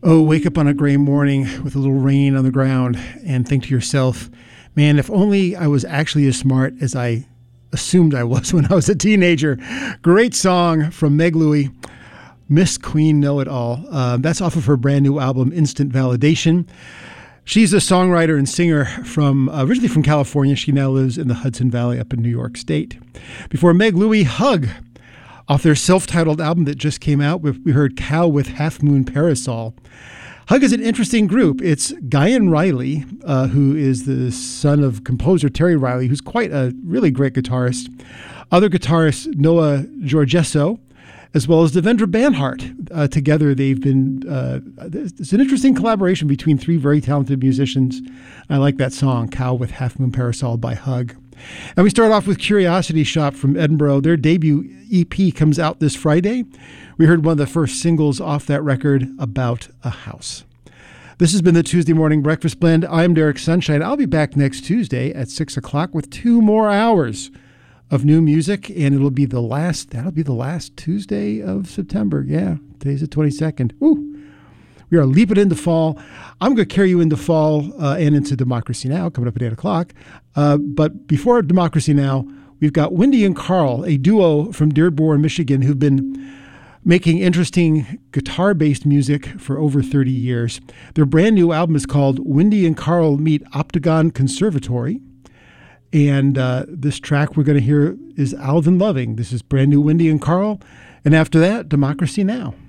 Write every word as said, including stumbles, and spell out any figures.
Oh, wake up on a gray morning with a little rain on the ground and think to yourself, man, if only I was actually as smart as I assumed I was when I was a teenager. Great song from Meg Louie, Miss Queen Know-It-All. Uh, that's off of her brand new album, Instant Validation. She's a songwriter and singer from uh, originally from California. She now lives in the Hudson Valley up in New York State. Before Meg Louie, Hug. Off their self-titled album that just came out, we heard Cow with Half Moon Parasol. Hug is an interesting group. It's Guyan Riley, uh, who is the son of composer Terry Riley, who's quite a really great guitarist. Other guitarist Noah Georgesso, as well as Devendra Banhart. Uh, together, they've been, uh, it's an interesting collaboration between three very talented musicians. I like that song, Cow with Half Moon Parasol by Hug. And we start off with Curiosity Shop from Edinburgh. Their debut E P comes out this Friday. We heard one of the first singles off that record, About a House. This has been the Tuesday Morning Breakfast Blend. I'm Derek Sunshine. I'll be back next Tuesday at six o'clock with two more hours of new music, and it'll be the last, that'll be the last Tuesday of September. Yeah, today's the twenty-second. Woo! We are leaping into fall. I'm going to carry you into fall uh, and into Democracy Now! Coming up at eight o'clock. Uh, but before Democracy Now!, we've got Wendy and Carl, a duo from Dearborn, Michigan, who've been making interesting guitar-based music for over thirty years. Their brand new album is called Wendy and Carl Meet Octagon Conservatory. And uh, this track we're going to hear is Alvin Loving. This is brand new Wendy and Carl. And after that, Democracy Now!